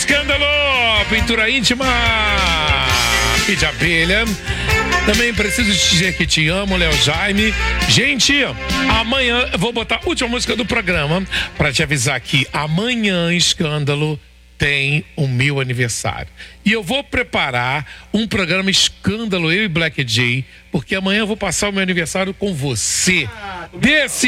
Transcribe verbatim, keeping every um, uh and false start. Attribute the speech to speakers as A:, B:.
A: Escândalo, pintura íntima e de abelha. Também preciso te dizer que te amo, Léo Jaime. Gente, amanhã eu vou botar a última música do programa pra te avisar que amanhã, Escândalo, tem o meu aniversário. E eu vou preparar um programa Escândalo, eu e Black Jay, porque amanhã eu vou passar o meu aniversário com você. Desse